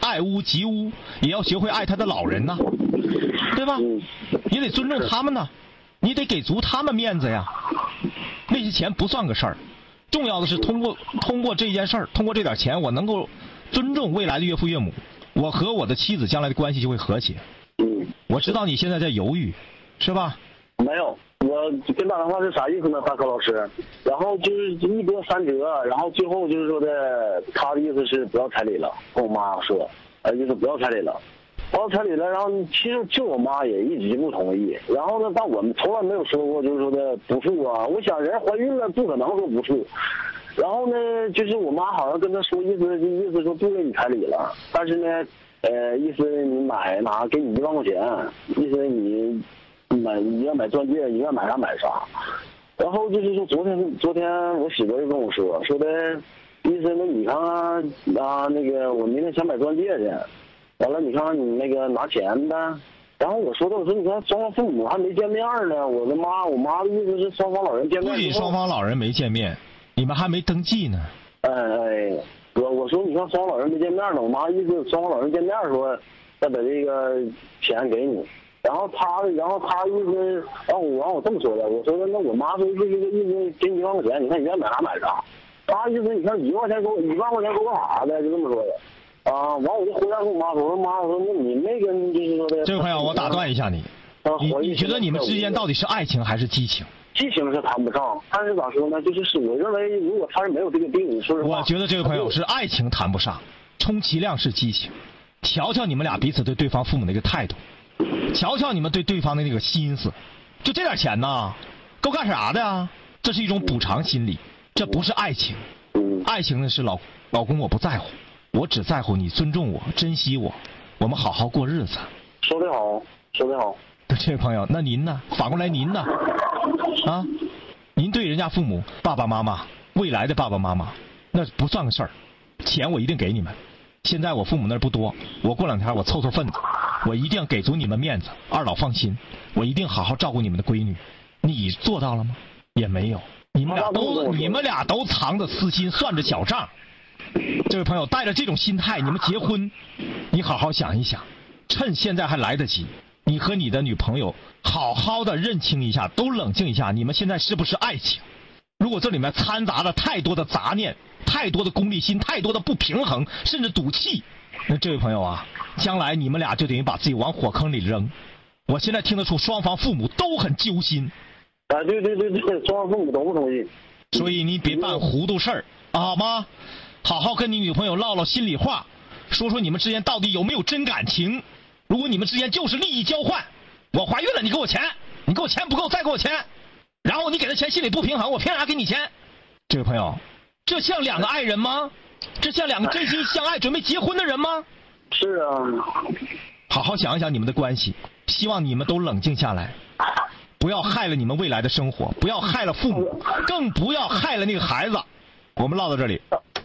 爱屋及乌，也要学会爱他的老人呐，对吧？也得尊重他们呐，你得给足他们面子呀。那些钱不算个事儿，重要的是通过这件事儿，通过这点钱，我能够尊重未来的岳父岳母，我和我的妻子将来的关系就会和谐。我知道你现在在犹豫，是吧？ 没有，我跟他的话是啥意思呢，大柯老师？然后就是一波三折，然后最后就是说的，他的意思是不要彩礼了，跟我妈说，就是不要彩礼了，不要彩礼了。然后其实就我妈也一直不同意。然后呢，但我们从来没有说过就是说的不处啊。我想人怀孕了不可能说不处。然后呢，就是我妈好像跟他说意思说不给你彩礼了，但是呢，意思你拿给你1万块钱，意思你要买钻戒，你愿买啥买啥。然后就是说昨天我媳妇就跟我说的，意思那你看那个我明天想买钻戒去，完了你看你那个拿钱呗。然后我说你看双方父母还没见面呢，我妈的意思是双方老人见面。 不仅双方老人没见面，你们还没登记呢。 我说你看双方老人没见面呢，我妈意思双方老人见面说再把这个钱给你。然后他意思，我这么说的，我说那我妈说是这个意思，给你1万块钱，你看你愿买啥买啥。他意思你看1万块钱给我1万块钱给我干啥的，就这么说的。完我就回答跟我妈说，妈，我说那你没跟就是说的。 这位朋友，我打断一下你，你觉得你们之间到底是爱情还是激情？ 激情是谈不上，但是咋说呢？就是我认为，如果他是没有这个病，说实话， 我觉得这位朋友是爱情谈不上，充其量是激情。瞧瞧你们俩彼此对对方父母那个态度。瞧瞧你们对对方的那个心思，就这点钱呐，够干啥的呀？这是一种补偿心理，这不是爱情。爱情呢是老公我不在乎，我只在乎你尊重我、珍惜我，我们好好过日子。 说得好，说得好。 这位朋友，那您呢？反过来您呢？啊，您对人家父母、爸爸妈妈、未来的爸爸妈妈，那不算个事儿。钱我一定给你们。现在我父母那儿不多，我过2天我凑份子，我一定要给足你们面子。二老放心，我一定好好照顾你们的闺女。你做到了吗？也没有。你们俩都藏着私心，算着小账。这位朋友，带着这种心态，你们结婚，你好好想一想，趁现在还来得及，你和你的女朋友好好的认清一下，都冷静一下，你们现在是不是爱情？如果这里面掺杂了太多的杂念，太多的功利心，太多的不平衡，甚至赌气，那这位朋友啊，将来你们俩就等于把自己往火坑里扔。我现在听得出双方父母都很揪心。 对，双方父母都不同意。 所以你别办糊涂事儿，好吗？好好跟你女朋友唠唠心里话，说说你们之间到底有没有真感情。如果你们之间就是利益交换，我怀孕了你给我钱，你给我钱不够再给我钱，然后你给他钱心里不平衡，我凭啥给你钱？这位朋友，这像2个爱人吗？这像2个真心相爱准备结婚的人吗？ 是啊。 好好想一想你们的关系，希望你们都冷静下来，不要害了你们未来的生活，不要害了父母，更不要害了那个孩子。我们唠到这里。